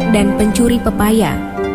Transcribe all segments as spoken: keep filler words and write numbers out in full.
dan pencuri pepaya.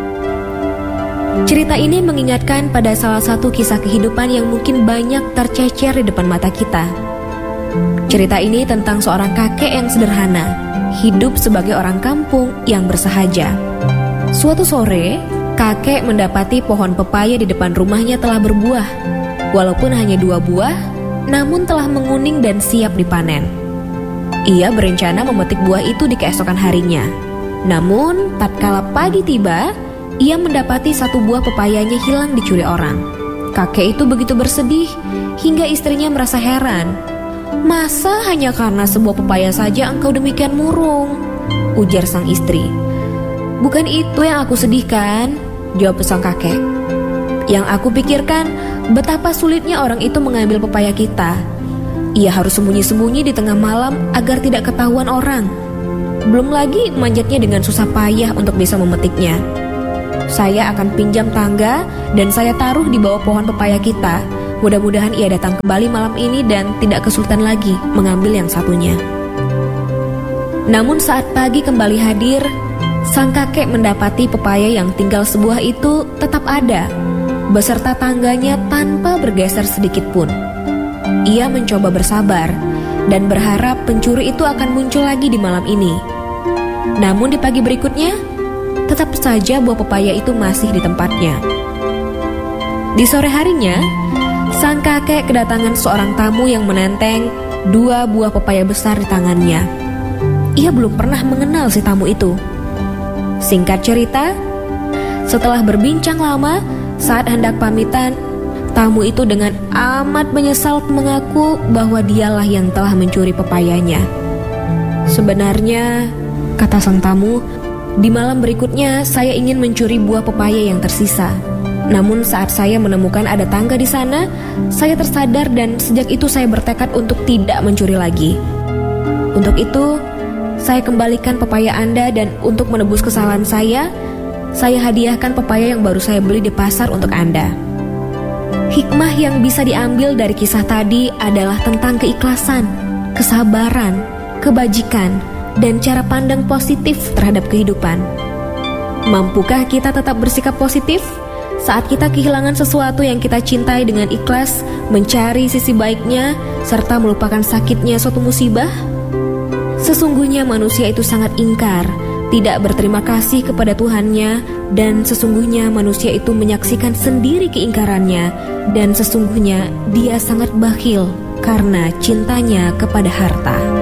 Cerita ini mengingatkan pada salah satu kisah kehidupan yang mungkin banyak tercecer di depan mata kita. Cerita ini tentang seorang kakek yang sederhana, hidup sebagai orang kampung yang bersahaja. Suatu sore, kakek mendapati pohon pepaya di depan rumahnya telah berbuah. Walaupun hanya dua buah, namun telah menguning dan siap dipanen. Ia berencana memetik buah itu di keesokan harinya. Namun, tatkala pagi tiba, ia mendapati satu buah pepayanya hilang dicuri orang. Kakek itu begitu bersedih hingga istrinya merasa heran. "Masa hanya karena sebuah pepaya saja engkau demikian murung?" ujar sang istri. "Bukan itu yang aku sedihkan," jawab sang kakek. "Yang aku pikirkan, betapa sulitnya orang itu mengambil pepaya kita. Ia harus sembunyi-sembunyi di tengah malam agar tidak ketahuan orang. Belum lagi manjatnya dengan susah payah untuk bisa memetiknya. Saya akan pinjam tangga dan saya taruh di bawah pohon pepaya kita. Mudah-mudahan ia datang kembali malam ini dan tidak kesulitan lagi mengambil yang satunya." Namun saat pagi kembali hadir, sang kakek mendapati pepaya yang tinggal sebuah itu tetap ada, beserta tangganya tanpa bergeser sedikit pun. Ia mencoba bersabar dan berharap pencuri itu akan muncul lagi di malam ini. Namun di pagi berikutnya, tetap saja buah pepaya itu masih di tempatnya. Di sore harinya, sang kakek kedatangan seorang tamu yang menenteng dua buah pepaya besar di tangannya. Ia belum pernah mengenal si tamu itu. Singkat cerita, setelah berbincang lama, saat hendak pamitan, tamu itu dengan amat menyesal mengaku bahwa dialah yang telah mencuri pepayanya. "Sebenarnya," kata sang tamu, "di malam berikutnya saya ingin mencuri buah pepaya yang tersisa. Namun saat saya menemukan ada tangga di sana, saya tersadar dan sejak itu saya bertekad untuk tidak mencuri lagi. Untuk itu, saya kembalikan pepaya Anda dan untuk menebus kesalahan saya, saya hadiahkan pepaya yang baru saya beli di pasar untuk Anda." Hikmah yang bisa diambil dari kisah tadi adalah tentang keikhlasan, kesabaran, kebajikan, dan cara pandang positif terhadap kehidupan. Mampukah kita tetap bersikap positif saat kita kehilangan sesuatu yang kita cintai dengan ikhlas, mencari sisi baiknya, serta melupakan sakitnya suatu musibah? Sesungguhnya manusia itu sangat ingkar, tidak berterima kasih kepada Tuhannya, dan sesungguhnya manusia itu menyaksikan sendiri keingkarannya, dan sesungguhnya dia sangat bakhil karena cintanya kepada harta.